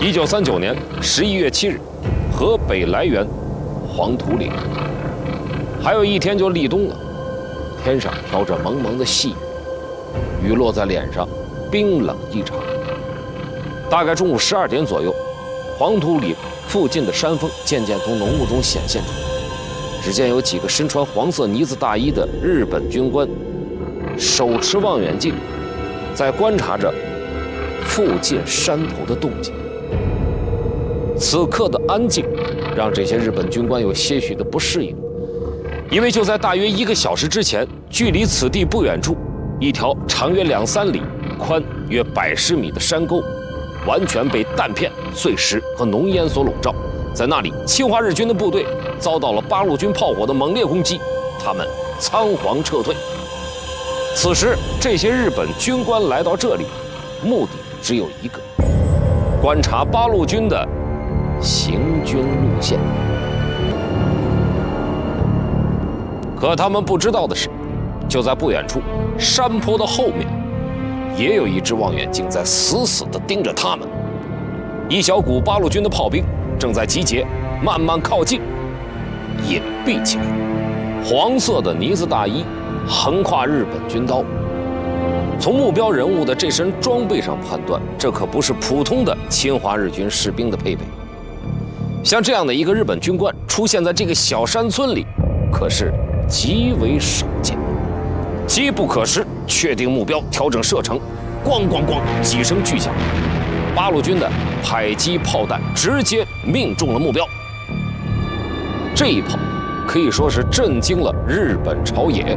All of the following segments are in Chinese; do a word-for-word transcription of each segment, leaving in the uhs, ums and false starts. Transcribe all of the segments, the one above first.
一九三九年十一月七日，河北涞源黄土岭，还有一天就立冬了，天上飘着蒙蒙的细雨，雨落在脸上，冰冷异常。大概中午十二点左右，黄土岭附近的山峰渐渐从浓雾中显现出来。只见有几个身穿黄色呢子大衣的日本军官，手持望远镜，在观察着附近山头的动静。此刻的安静，让这些日本军官有些许的不适应，因为就在大约一个小时之前，距离此地不远处，一条长约两三里、宽约百十米的山沟，完全被弹片、碎石和浓烟所笼罩。在那里，侵华日军的部队遭到了八路军炮火的猛烈攻击，他们仓皇撤退。此时，这些日本军官来到这里，目的只有一个：观察八路军的行军路线。可他们不知道的是，就在不远处，山坡的后面，也有一只望远镜在死死地盯着他们。一小股八路军的炮兵正在集结，慢慢靠近，隐蔽起来。黄色的呢子大衣横跨日本军刀。从目标人物的这身装备上判断，这可不是普通的侵华日军士兵的配备。像这样的一个日本军官出现在这个小山村里，可是极为少见。机不可失，确定目标，调整射程，咣咣咣几声巨响，八路军的迫击炮弹直接命中了目标。这一炮可以说是震惊了日本朝野。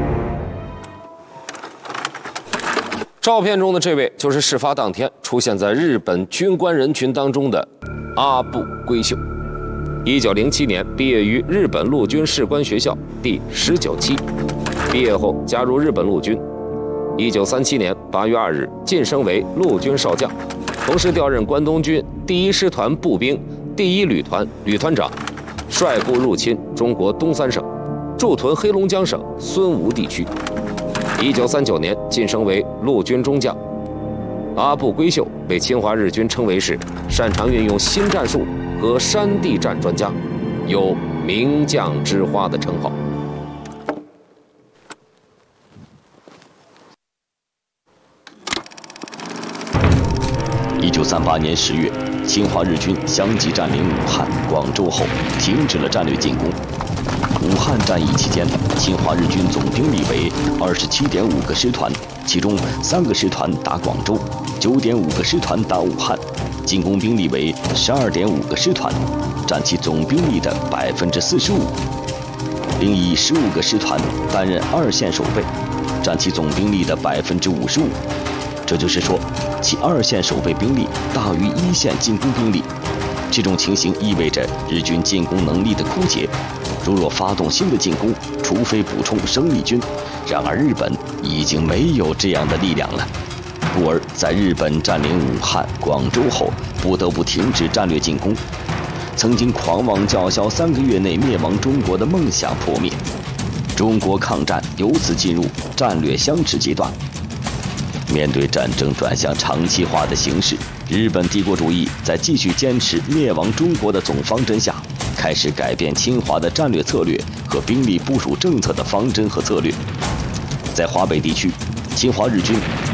照片中的这位就是事发当天出现在日本军官人群当中的阿部圭秀。一九零七年毕业于日本陆军士官学校第十九期，毕业后加入日本陆军。一九三七年八月二日晋升为陆军少将，同时调任关东军第一师团步兵第一旅团旅团长，率部入侵中国东三省，驻屯黑龙江省孙吴地区。一九三九年晋升为陆军中将。阿部圭秀被侵华日军称为是擅长运用新战术和山地战专家，有名将之花的称号。 一九三八年十月，侵华日军相继占领武汉、广州后，停止了战略进攻。武汉战役期间，侵华日军总兵力为二十七点五个师团，其中三个师团打广州，九点五个师团打武汉，进攻兵力为十二点五个师团，占其总兵力的百分之四十五。另以十五个师团担任二线守备，占其总兵力的百分之五十五。这就是说，其二线守备兵力大于一线进攻兵力。这种情形意味着日军进攻能力的枯竭。如若发动新的进攻，除非补充生力军，然而日本已经没有这样的力量了。故而，在日本占领武汉、广州后，不得不停止战略进攻。曾经狂妄叫嚣三个月内灭亡中国的梦想破灭，中国抗战由此进入战略相持阶段。面对战争转向长期化的形势，日本帝国主义在继续坚持灭亡中国的总方针下，开始改变侵华的战略策略和兵力部署政策的方针和策略。在华北地区，侵华日军